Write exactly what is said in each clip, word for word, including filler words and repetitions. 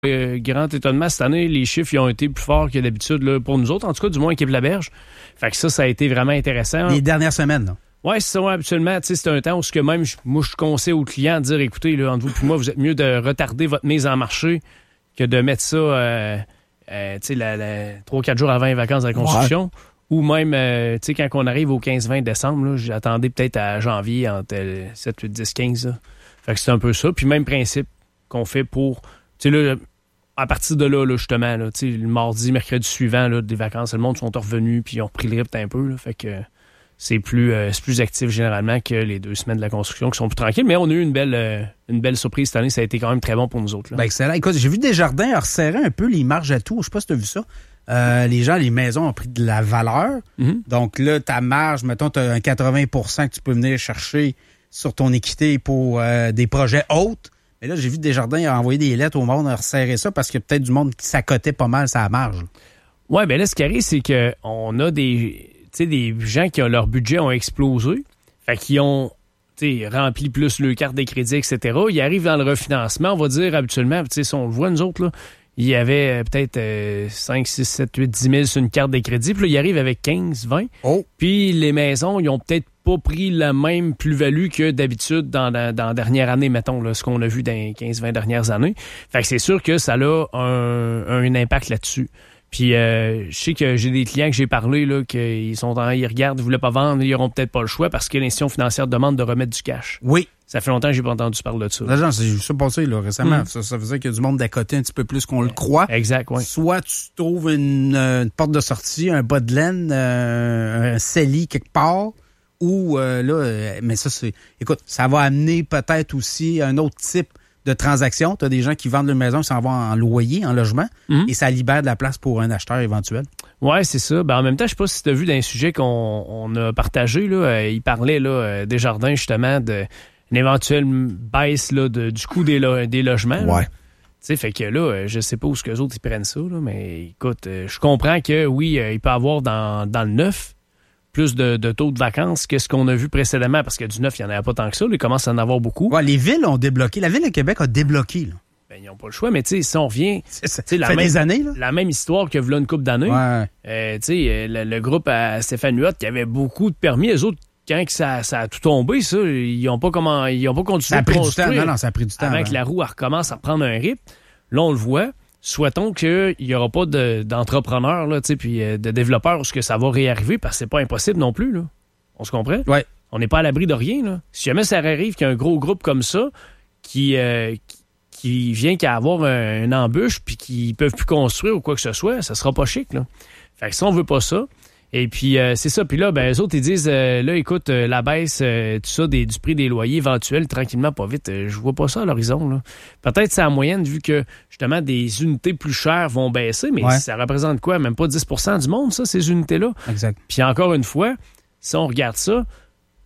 Euh, grand étonnement, cette année, les chiffres ils ont été plus forts que d'habitude là, pour nous autres, en tout cas, du moins équipe Laberge. Fait que ça, ça a été vraiment intéressant. Les dernières semaines, là. Oui, c'est ça, ouais, absolument. Tu sais, c'est un temps où ce que même moi, je conseille aux clients de dire, écoutez, là, entre vous et moi, vous êtes mieux de retarder votre mise en marché que de mettre ça euh, euh, tu sais, la, la, trois quatre jours avant les vacances de la construction. Ouais. Ou même, euh, tu sais, quand on arrive au quinze vingt décembre, là, j'attendais peut-être à janvier entre euh, sept, huit, dix, quinze. Là. Fait que c'est un peu ça. Puis même principe qu'on fait pour, tu sais, là, à partir de là, là justement, là, le mardi, mercredi suivant, là, des vacances, le monde sont revenus puis ils ont repris le rythme un peu. Là, fait que c'est plus, euh, c'est plus actif généralement que les deux semaines de la construction qui sont plus tranquilles. Mais on a eu une belle, euh, une belle surprise cette année. Ça a été quand même très bon pour nous autres. Là. Ben excellent. Écoute, j'ai vu Desjardins resserrer un peu les marges à tout. Je sais pas si tu as vu ça. Euh, les gens, les maisons ont pris de la valeur. Mm-hmm. Donc là, ta marge, mettons, tu as un quatre-vingts pour cent que tu peux venir chercher sur ton équité pour euh, des projets hautes. Mais là, j'ai vu Desjardins a envoyé des lettres au monde à resserrer ça parce qu'il y a peut-être du monde qui s'accotait pas mal sa marge. Oui, bien là, ce qui arrive, c'est qu'on a des, des gens qui ont leur budget ont explosé. Fait qu'ils ont rempli plus le carte des crédits, et cetera. Ils arrivent dans le refinancement, on va dire habituellement, si on le voit, nous autres, là, il y avait peut-être euh, cinq, six, sept, huit, dix mille sur une carte de crédit. Puis là, ils arrivent avec quinze, vingt. Oh. Puis les maisons, ils ont peut-être pas pris la même plus-value que d'habitude dans la, dans la dernière année, mettons, là, ce qu'on a vu dans les quinze vingt dernières années. Fait que c'est sûr que ça a un, un impact là-dessus. Puis euh, je sais que j'ai des clients que j'ai parlé, là, qu'ils sont en, ils regardent, ils voulaient pas vendre, ils auront peut-être pas le choix parce que l'institution financière demande de remettre du cash. Oui. Ça fait longtemps que j'ai pas entendu parler de ça. Là, j'ai vu ça passer là, récemment. Mm. Ça, ça faisait qu'il y a du monde d'à côté un petit peu plus qu'on le croit. Exact, oui. Soit tu trouves une, une porte de sortie, un bas de laine, euh, un C E L I quelque part, ou euh, là, euh, mais ça, c'est... Écoute, ça va amener peut-être aussi un autre type de transaction. Tu as des gens qui vendent leur maison, qui s'en vont en loyer, en logement, mm-hmm. et ça libère de la place pour un acheteur éventuel. Oui, c'est ça. Ben, en même temps, je sais pas si tu as vu dans un sujet qu'on on a partagé, là, euh, il parlait là, euh, Desjardins, justement, de une éventuelle baisse là, de, du coût des, lo- des logements. Ouais. Tu sais, fait que là, je sais pas où ce que les autres ils prennent ça, là, mais écoute, euh, je comprends que oui, euh, il peut y avoir dans, dans le neuf plus de, de taux de vacances que ce qu'on a vu précédemment, parce que du neuf, il n'y en avait pas tant que ça. Là, il commence à en avoir beaucoup. Ouais, les villes ont débloqué. La ville de Québec a débloqué. Là. Ben, ils n'ont pas le choix, mais tu sais, si on revient... Ça fait la même, des années, là. La même histoire que v'là une couple d'années. Ouais. Euh, tu sais, le, le groupe à Stéphane Huot qui avait beaucoup de permis, eux autres, quand que ça, ça a tout tombé, ça, ils n'ont pas comment, ils ont pas continué à construire. Ça a pris du temps. Non, non, ça a pris du temps. Avant hein. que la roue elle recommence à reprendre un rythme. Là, on le voit. Souhaitons qu'il n'y aura pas de, d'entrepreneurs, là, puis euh, de développeurs où que ça va réarriver, parce que c'est pas impossible non plus, là. On se comprend? Oui. On n'est pas à l'abri de rien, là. Si jamais ça arrive qu'il y a un gros groupe comme ça qui, euh, qui, qui vient qu'à avoir un, une embûche puis qui peuvent plus construire ou quoi que ce soit, ça sera pas chic, là. Fait que si on veut pas ça, et puis euh, c'est ça, puis là, ben eux autres, ils disent, euh, là, écoute, euh, la baisse, euh, tout ça, des, du prix des loyers éventuels, tranquillement, pas vite, euh, je vois pas ça à l'horizon, là. Peut-être c'est en moyenne, vu que, justement, des unités plus chères vont baisser, mais ouais. ça représente quoi? Même pas dix pour cent du monde, ça, ces unités-là. Exact. Puis encore une fois, si on regarde ça, tu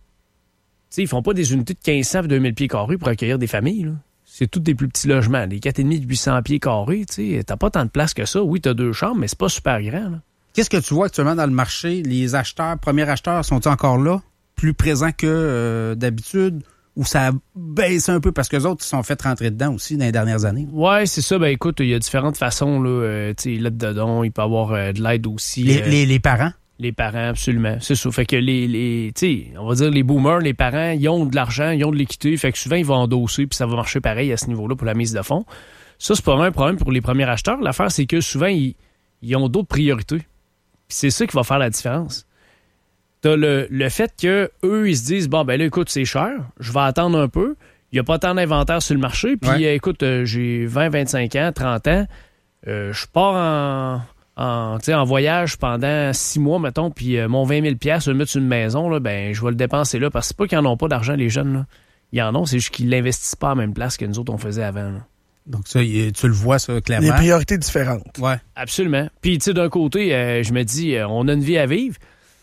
sais, ils font pas des unités de quinze cents à deux mille pieds carrés pour accueillir des familles, là. C'est tous des plus petits logements, des quatre virgule cinq de huit cents pieds carrés, tu sais, t'as pas tant de place que ça. Oui, t'as deux chambres, mais c'est pas super grand, là. Qu'est-ce que tu vois actuellement dans le marché? Les acheteurs, premiers acheteurs, sont-ils encore là? Plus présents que euh, d'habitude? Ou ça baisse un peu? Parce que les autres, ils sont fait rentrer dedans aussi dans les dernières années. Oui, c'est ça. Ben écoute, il y a différentes façons. Là, euh, tu sais, l'aide de don, il peut y avoir euh, de l'aide aussi. Les, euh, les, les parents? Les parents, absolument. C'est ça. Fait que les, les tu sais, on va dire les boomers, les parents, ils ont de l'argent, ils ont de l'équité. Fait que souvent, ils vont endosser, puis ça va marcher pareil à ce niveau-là pour la mise de fonds. Ça, c'est pas un problème pour les premiers acheteurs. L'affaire, c'est que souvent, ils, ils ont d'autres priorités. Puis c'est ça qui va faire la différence. T'as le, le fait que eux ils se disent, bon, ben là, écoute, c'est cher, je vais attendre un peu. Il n'y a pas tant d'inventaire sur le marché. Puis, ouais. euh, écoute, euh, j'ai vingt, vingt-cinq ans, trente ans. Euh, je pars en, en, en voyage pendant six mois, mettons, puis euh, mon vingt mille dollars, je vais le mettre sur une maison, là, ben, je vais le dépenser là. Parce que c'est pas qu'ils n'en ont pas d'argent, les jeunes. Là. Ils en ont, c'est juste qu'ils l'investissent pas à la même place que nous autres, on faisait avant. Là. Donc ça, tu le vois, ça, clairement. Des priorités différentes. Oui, absolument. Puis, tu sais, d'un côté, euh, je me dis, euh, on a une vie à vivre.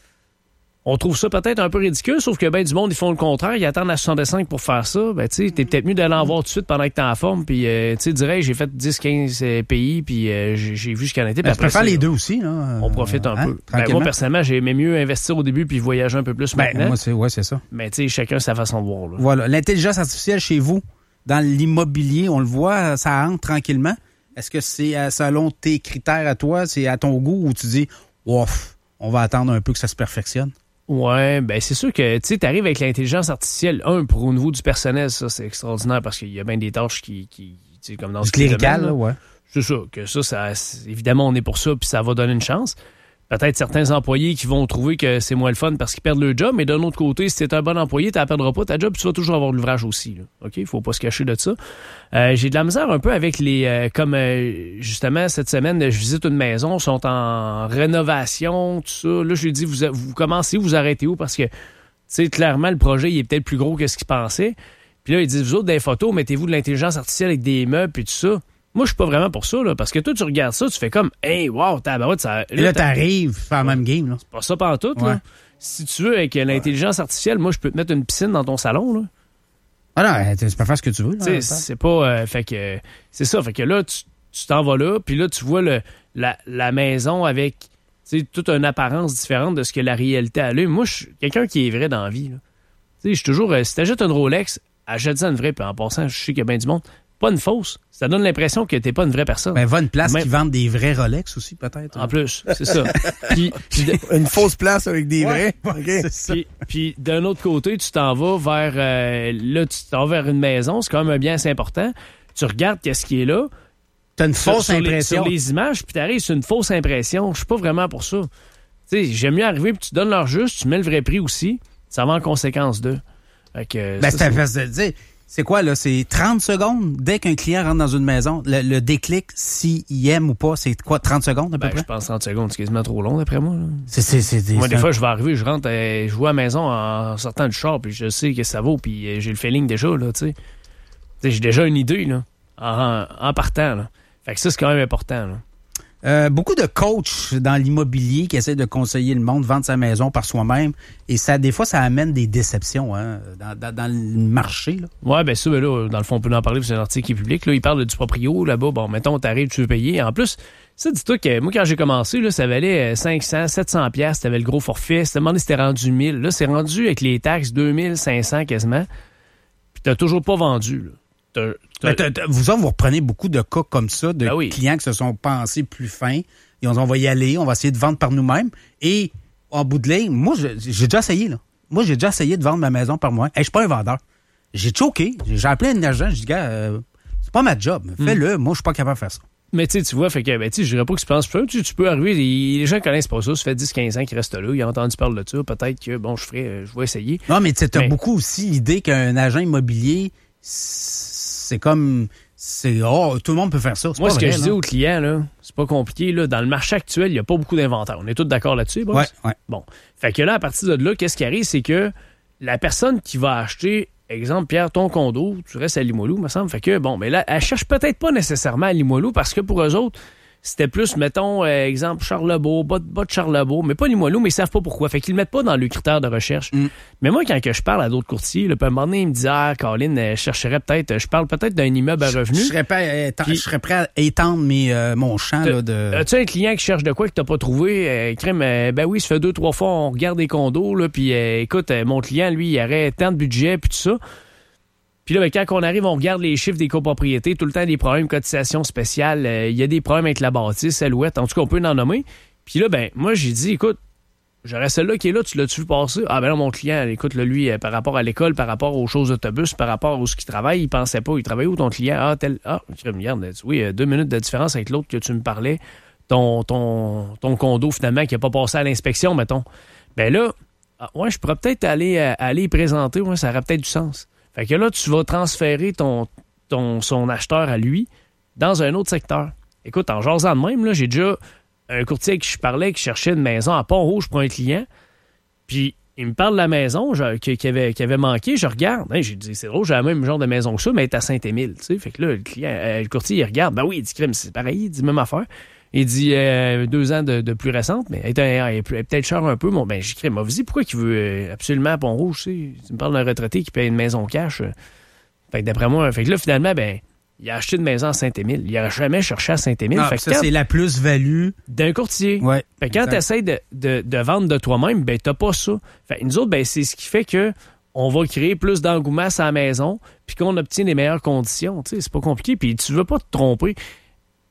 On trouve ça peut-être un peu ridicule, sauf que ben du monde, ils font le contraire. Ils attendent à soixante-cinq pour faire ça. Ben, tu sais, t'es peut-être mieux d'aller en voir tout de suite pendant que t'es en forme. Puis, euh, tu sais, dirais, j'ai fait dix quinze euh, pays, puis euh, j'ai, j'ai vu ce qu'il y en était. Ben, après, faire les deux aussi, là. On profite un hein, peu. Ben, moi, personnellement, j'aimais mieux investir au début puis voyager un peu plus ben, maintenant. Moi, c'est, ouais, c'est ça. Mais, tu sais, chacun sa façon de voir, là. Voilà. L'intelligence artificielle chez vous, dans l'immobilier, on le voit, ça entre tranquillement. Est-ce que c'est euh, selon tes critères à toi, c'est à ton goût, ou tu dis, ouf, on va attendre un peu que ça se perfectionne? Ouais, ben c'est sûr que tu sais, t'arrives avec l'intelligence artificielle. Un, pour au niveau du personnel, ça, c'est extraordinaire parce qu'il y a bien des tâches qui, qui tu sais, comme dans du ce clérical, domaine, là, ouais. C'est ça, que ça, ça évidemment, on est pour ça, puis ça va donner une chance. Peut-être certains employés qui vont trouver que c'est moins le fun parce qu'ils perdent leur job, mais d'un autre côté, si t'es un bon employé, tu ne perdras pas ta job, tu vas toujours avoir de l'ouvrage aussi. Là. OK? Il faut pas se cacher de ça. Euh, j'ai de la misère un peu avec les... Euh, comme euh, justement, cette semaine, je visite une maison, sont en rénovation, tout ça. Là, je lui dis, vous, vous commencez, vous arrêtez où? Parce que, tu sais, clairement, le projet, il est peut-être plus gros que ce qu'il pensait. Puis là, il dit, vous autres, des photos, mettez-vous de l'intelligence artificielle avec des meubles et tout ça. Moi, je suis pas vraiment pour ça, là, parce que toi, tu regardes ça, tu fais comme, hey, wow, tabarouette, ça. Là, Et là, t'arrives, tu fais la même game, là. C'est pas ça pantoute, ouais. Là. Si tu veux, avec l'intelligence artificielle, moi, je peux te mettre une piscine dans ton salon, là. Ah non, tu peux faire ce que tu veux, là. C'est pas. Euh, fait que. C'est ça, fait que là, tu, tu t'en vas là, puis là, tu vois le, la, la maison avec, tu sais, toute une apparence différente de ce que la réalité a là. Moi, je suis quelqu'un qui est vrai dans la vie, là. Tu sais, je suis toujours. Euh, si t'achètes une Rolex, achète-ça une vraie, puis en passant, je sais qu'il y a bien du monde. Pas une fausse. Ça donne l'impression que t'es pas une vraie personne. Ben, va une place Même... qui vende des vrais Rolex aussi, peut-être. En plus, c'est ça. Puis, puis de... Une fausse place avec des ouais, vrais. Okay. C'est ça. Puis, puis d'un autre côté, tu t'en vas vers... Euh, là, tu t'en vas vers une maison. C'est quand même un bien assez important. Tu regardes qu'est-ce qui est là. T'as une fausse sur, impression. Sur les, sur les images, puis t'arrives sur une fausse impression. Je suis pas vraiment pour ça. Tu sais, j'aime mieux arriver, puis tu donnes leur juste, tu mets le vrai prix aussi. Ça va en conséquence d'eux. Fait que, ben, ça, c'est à fait de dire... C'est quoi, là? C'est trente secondes dès qu'un client rentre dans une maison. Le, le déclic, s'il aime ou pas, c'est quoi, trente secondes à peu ben, près? Je pense trente secondes, c'est quasiment trop long d'après moi. C'est, c'est, c'est, moi, c'est des un... fois, je vais arriver, je rentre, euh, je vois à la maison en sortant du char, puis je sais que ça vaut, puis euh, j'ai le feeling déjà, là, tu sais. J'ai déjà une idée, là, en, en partant, là. Fait que ça, c'est quand même important, là. Euh, beaucoup de coachs dans l'immobilier qui essaient de conseiller le monde, vendre sa maison par soi-même. Et ça, des fois, ça amène des déceptions hein, dans, dans, dans le marché. Là. Ouais, bien ça, ben là, dans le fond, on peut en parler, c'est un article qui est public. Là, il parle du proprio là-bas. Bon, mettons, t'arrives, tu veux payer. En plus, ça, dis-toi que moi, quand j'ai commencé, là, ça valait cinq cents, sept cents piastres. T'avais le gros forfait. C'était demandé si c'était rendu mille. Là, c'est rendu avec les taxes deux mille cinq cents quasiment. Puis t'as toujours pas vendu, là. T'as, t'as... T'as, t'as, vous autres, vous reprenez beaucoup de cas comme ça, de ben oui. clients qui se sont pensés plus fins. Et on, on va y aller, on va essayer de vendre par nous-mêmes. Et en bout de ligne, moi, je, j'ai déjà essayé. Là. Moi, j'ai déjà essayé de vendre ma maison par moi. Hey, je suis pas un vendeur. J'ai choqué. J'ai appelé un agent. J'ai dit, gars, euh, c'est pas ma job. Fais-le. Mm. Moi, je suis pas capable de faire ça. Mais tu sais, tu vois, fait que, ben, tu sais, je dirais pas que tu penses plus. Tu, tu peux arriver, les, les gens connaissent pas ça. Ça fait dix quinze ans qu'ils restent là. Ils ont entendu parler de ça. Peut-être que, bon, je ferai, je vais essayer. Non, mais tu as mais... beaucoup aussi l'idée qu'un agent immobilier, c'est comme, c'est, oh, tout le monde peut faire ça. C'est Moi, pas ce vrai, que je là. dis aux clients, là, c'est pas compliqué, là. Dans le marché actuel, il n'y a pas beaucoup d'inventaire. On est tous d'accord là-dessus, boss? Ouais, ouais. Bon. Fait que là, à partir de là, qu'est-ce qui arrive, c'est que la personne qui va acheter, exemple, Pierre, ton condo, tu restes à Limoilou, me semble. Fait que, bon, mais là, elle cherche peut-être pas nécessairement à Limoilou parce que pour eux autres, c'était plus, mettons, euh, exemple, Charlebourg, bas de, bas de Charlebourg, mais pas Limoilou, mais ils savent pas pourquoi. Fait qu'ils le mettent pas dans le critère de recherche. Mm. Mais moi, quand que je parle à d'autres courtiers, là, puis à un moment donné, ils me disent, ah, Colin, je chercherais peut-être, je parle peut-être d'un immeuble à revenus. Je serais prêt à, étendre, puis, je serais prêt à étendre mes, euh, mon champ, là, de... As-tu un client qui cherche de quoi que t'as pas trouvé? Euh, crème, euh, ben oui, ça fait deux, trois fois, on regarde des condos, là, puis euh, écoute, euh, mon client, lui, il aurait tant de budget, puis tout ça. Puis là, ben, quand on arrive, on regarde les chiffres des copropriétés, tout le temps des problèmes, cotisations spéciales, il euh, y a des problèmes avec la bâtisse, Alouette, en tout cas, on peut en nommer. Puis là, ben, moi, j'ai dit, écoute, j'aurais celle-là qui est là, tu l'as-tu vu passer? Ah ben non, mon client, écoute, là, lui, euh, par rapport à l'école, par rapport aux choses d'autobus, par rapport à où il travaille, il pensait pas, il travaillait où ton client? Ah, tel, ah, je regarde, oui, euh, deux minutes de différence avec l'autre que tu me parlais, ton, ton, ton condo, finalement, qui n'a pas passé à l'inspection, mettons. Ben là, ah, ouais, je pourrais peut-être aller, euh, aller y présenter, ouais, ça aurait peut-être du sens. Fait que là, tu vas transférer ton, ton, son acheteur à lui dans un autre secteur. Écoute, en jasant de même, là, j'ai déjà un courtier avec qui je parlais qui cherchait une maison à Pont-Rouge pour un client. Puis, il me parle de la maison je, qui, qui, avait, qui avait manqué. Je regarde. Hein, j'ai dit, c'est drôle, j'ai la même genre de maison que ça, mais elle est à Saint-Émile. Tu sais. Fait que là, le, client, euh, le courtier, il regarde. Ben oui, il dit, crème, c'est pareil. Il dit, même affaire. Il dit euh, deux ans de, de plus récente, mais elle est, elle est peut-être cher un peu. Bon, ben, j'ai crème. Vas-y, pourquoi qu'il veut absolument à Pont-Rouge? Tu sais? Tu me parles d'un retraité qui paye une maison cash. Fait que d'après moi, fait que là, finalement, ben, il a acheté une maison à Saint-Émile. Il n'aurait jamais cherché à Saint-Émile. Ah, fait que ça, quand, c'est la plus-value d'un courtier. Ouais, fait que quand tu essaies de, de, de vendre de toi-même, ben, t'as pas ça. Fait que nous autres, ben, c'est ce qui fait que on va créer plus d'engouement à la maison puis qu'on obtient les meilleures conditions. Tu sais, c'est pas compliqué. Puis tu veux pas te tromper.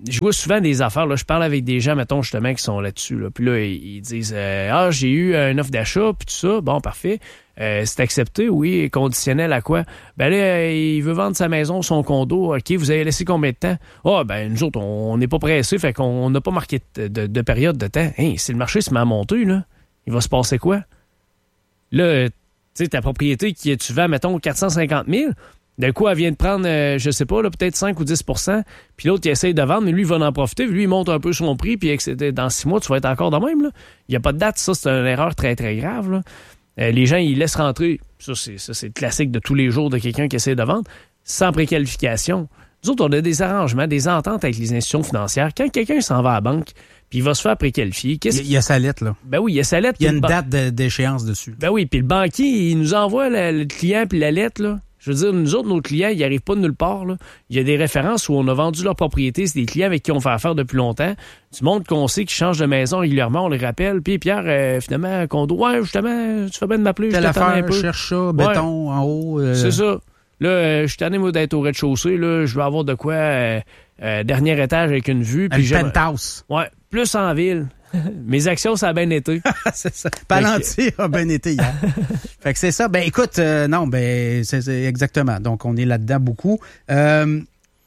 je vois souvent des affaires, là, je parle avec des gens, mettons, justement, qui sont là-dessus, là, puis là, ils, ils disent euh, « Ah, j'ai eu une offre d'achat, puis tout ça, bon, parfait. Euh, c'est accepté, oui, conditionnel à quoi? Ben là, il veut vendre sa maison, son condo, OK, vous avez laissé combien de temps? Ah, oh, ben, nous autres, on n'est pas pressés, fait qu'on n'a pas marqué de, de, de période de temps. Hey, si le marché se met à monter, là, il va se passer quoi? Là, tu sais, ta propriété, qui tu vends, mettons, quatre cent cinquante mille, d'un coup, elle vient de prendre, euh, je sais pas, là, peut-être cinq ou dix pour cent, puis l'autre, il essaye de vendre, mais lui, il va en profiter, lui, il monte un peu son prix, puis dans six mois, tu vas être encore de même, là. Il n'y a pas de date, ça, c'est une erreur très, très grave, là. Euh, les gens, ils laissent rentrer, ça c'est, ça, c'est le classique de tous les jours de quelqu'un qui essaie de vendre, sans préqualification. Nous autres, on a des arrangements, des ententes avec les institutions financières. Quand quelqu'un s'en va à la banque, puis il va se faire préqualifier, qu'est-ce Il y a sa lettre, là. Ben oui, il y a sa lettre. Il y a une ban... date de, d'échéance dessus. Ben oui, puis le banquier, il nous envoie la, le client puis la lettre, là. Je veux dire, nous autres, nos clients, ils n'arrivent pas de nulle part, là. Il y a des références où on a vendu leur propriété. C'est des clients avec qui on fait affaire depuis longtemps. Du monde qu'on sait qui change de maison régulièrement, on les rappelle. Puis Pierre, euh, finalement, condo, ouais, justement, tu fais bien de m'appeler. Telle je t'attends affaire, un peu. cherche ça, béton ouais. en haut. Euh... C'est ça. Là, euh, je suis tanné, moi, d'être au rez-de-chaussée. Là, je veux avoir de quoi, euh, euh, dernier étage avec une vue. Puis un penthouse. Ouais, plus en ville. Mes actions, ça a bien été. C'est ça. Palantir a bien été hier. Fait que c'est ça. Ben écoute, euh, non, ben c'est, c'est exactement. Donc, on est là-dedans beaucoup. Euh,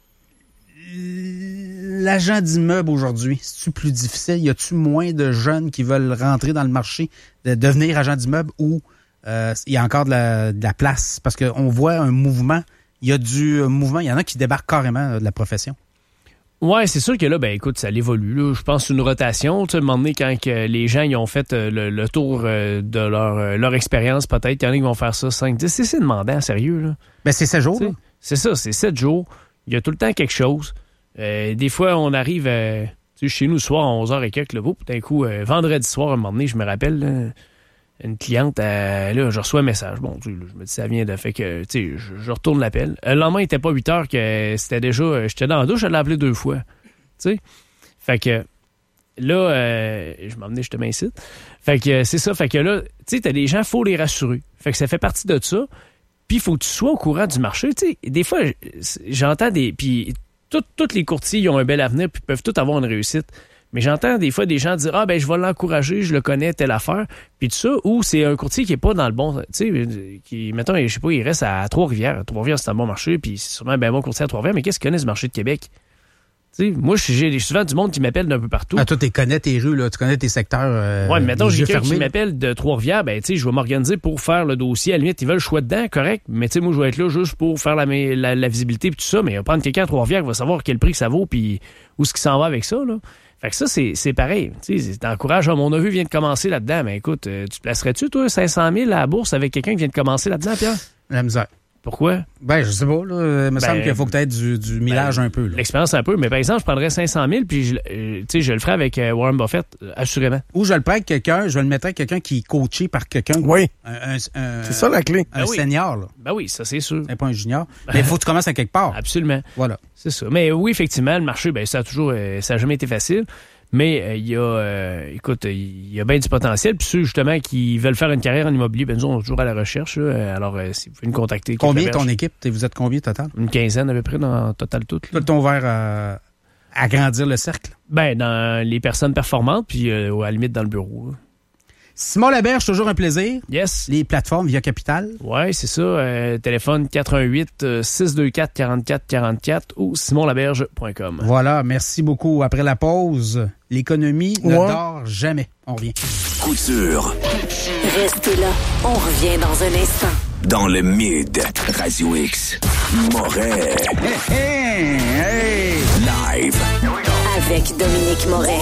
l'agent d'immeuble aujourd'hui, c'est-tu plus difficile? Y a-tu moins de jeunes qui veulent rentrer dans le marché, de devenir agent d'immeuble, ou euh, il y a encore de la, de la place? Parce qu'on voit un mouvement. Il y a du mouvement. Il y en a qui débarquent carrément de la profession. Ouais, c'est sûr que là, ben écoute, ça évolue. Là. Je pense que c'est une rotation. Tu sais, à un moment donné, quand que les gens ils ont fait euh, le, le tour euh, de leur, euh, leur expérience, peut-être, il y en a qui vont faire ça cinq, dix. C'est, c'est demandant, sérieux. Là. Ben c'est sept jours. Là. C'est ça, c'est sept jours. Il y a tout le temps quelque chose. Euh, des fois, on arrive euh, tu sais, chez nous le soir à onze heures et quelques, là, d'un coup, euh, vendredi soir, à un moment donné, je me rappelle, là, une cliente, euh, là, je reçois un message. Bon, tu sais, je me dis, ça vient de fait que, tu sais, je, je retourne l'appel. Le lendemain, il n'était pas huit heures que c'était déjà, j'étais dans la douche, je l'ai appelé deux fois. Tu sais, fait que là, euh, je m'emmenais justement ici. Fait que c'est ça, fait que là, tu sais, t'as des gens, faut les rassurer. Fait que ça fait partie de ça. Puis il faut que tu sois au courant du marché. Tu sais, des fois, j'entends des, puis tous les courtiers, ils ont un bel avenir, puis peuvent tous avoir une réussite. Mais j'entends des fois des gens dire, ah ben je vais l'encourager, je le connais, telle affaire, puis tout ça, ou c'est un courtier qui est pas dans le bon, tu sais, qui, mettons, je sais pas, il reste à Trois-Rivières. Trois-Rivières, c'est un bon marché, puis c'est sûrement un ben bon courtier à Trois-Rivières, mais qu'est-ce qu'il connaît du marché de Québec? T'sais, moi, j'ai souvent du monde qui m'appelle d'un peu partout. Ah, toi, tu connais tes rues, là, tu connais tes secteurs. Euh, ouais, mais mettons, j'ai quelqu'un qui m'appelle de Trois-Rivières, ben, tu sais, je vais m'organiser pour faire le dossier. À la limite, ils veulent le choix dedans, correct. Mais, tu sais, moi, je vais être là juste pour faire la, la, la visibilité et tout ça. Mais il va prendre quelqu'un à Trois-Rivières qui va savoir quel prix que ça vaut puis où ce qui s'en va avec ça, là. Fait que ça, c'est, c'est pareil. Tu sais, t'encourages. Ah, mon neveu vient de commencer là-dedans. Mais écoute, euh, tu te placerais-tu, toi, cinq cent mille à la bourse avec quelqu'un qui vient de commencer là-dedans, Pierre? La misère. Pourquoi? Ben, je sais pas, là. Il me ben, semble qu'il faut peut-être du, du millage ben, un peu, là. L'expérience un peu. Mais par exemple, je prendrais cinq cent mille puis je, euh, tu sais, je le ferais avec euh, Warren Buffett, euh, assurément. Ou je le prends avec quelqu'un, je vais le mettre avec quelqu'un qui est coaché par quelqu'un. Oui. Un, un, un, c'est ça la clé. Un ben oui. senior, là. Ben oui, ça, c'est sûr. C'est pas un junior. Mais il faut que tu commences à quelque part. Absolument. Voilà. C'est ça. Mais oui, effectivement, le marché, ben, ça a toujours, euh, ça a jamais été facile. Mais il euh, y a, euh, écoute, il y a bien du potentiel. Puis ceux, justement, qui veulent faire une carrière en immobilier, ben nous, on est toujours à la recherche. Là. Alors, euh, si vous pouvez nous contacter. Combien ton équipe? Vous êtes combien total? Une quinzaine à peu près dans total tout. Tout ton verre à agrandir le cercle? Ben, dans les personnes performantes, puis euh, à la limite dans le bureau. Là. Simon Laberge, toujours un plaisir. Yes. Les plateformes Via Capital. Oui, c'est ça. Euh, téléphone quatre un huit, six deux quatre, quarante-quatre quarante-quatre ou simon laberge point com. Voilà, merci beaucoup. Après la pause, l'économie ne ouais. dort jamais. On revient. Couture. Restez là. On revient dans un instant. Dans le Mid, Radio X. Moret. Hey, hey, hey. Live. Avec Dominique Moret.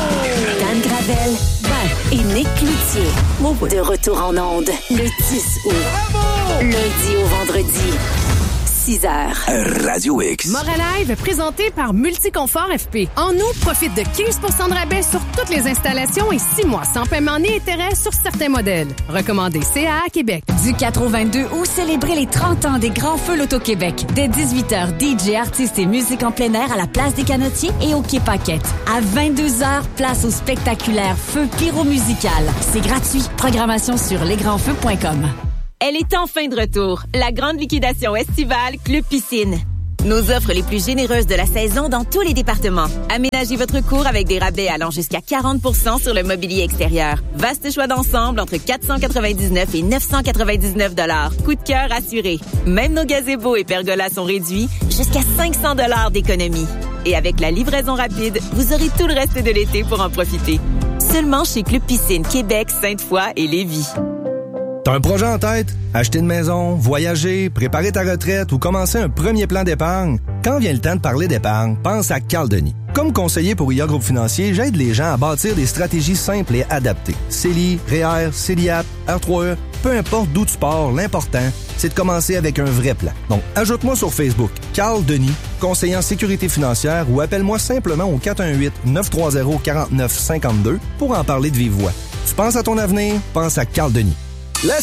Dan Gravel. Et Nick Cloutier. De retour en ondes le dix août. Bravo! Lundi au vendredi. six heures. Radio X. Moret Live, présenté par Multiconfort F P. En août, profite de quinze pour cent de rabais sur toutes les installations et six mois sans paiement ni intérêt sur certains modèles. Recommandé C A A Québec. Du quatre au vingt-deux août, célébrez les trente ans des Grands Feux L'Auto-Québec. Dès dix-huit heures, D J, artistes et musique en plein air à la place des Canotiers et au Quai Paquette. À vingt-deux heures, place au spectaculaire Feu pyro-musical. C'est gratuit. Programmation sur les grands feux point com. Elle est enfin de retour. La grande liquidation estivale Club Piscine. Nos offres les plus généreuses de la saison dans tous les départements. Aménagez votre cour avec des rabais allant jusqu'à quarante pour cent sur le mobilier extérieur. Vaste choix d'ensemble entre quatre cent quatre-vingt-dix-neuf et neuf cent quatre-vingt-dix-neuf dollars. Coup de cœur assuré. Même nos gazebos et pergolas sont réduits jusqu'à cinq cents dollars d'économie. Et avec la livraison rapide, vous aurez tout le reste de l'été pour en profiter. Seulement chez Club Piscine Québec, Sainte-Foy et Lévis. T'as un projet en tête? Acheter une maison, voyager, préparer ta retraite ou commencer un premier plan d'épargne? Quand vient le temps de parler d'épargne, pense à Carl Denis. Comme conseiller pour I A Groupe Financier, j'aide les gens à bâtir des stratégies simples et adaptées. C E L I, R E E R, C E L I A P, R trois E, peu importe d'où tu pars, l'important, c'est de commencer avec un vrai plan. Donc, ajoute-moi sur Facebook, Carl Denis, conseiller en sécurité financière, ou appelle-moi simplement au quatre un huit, neuf trois zéro, quatre neuf cinq deux pour en parler de vive voix. Tu penses à ton avenir? Pense à Carl Denis.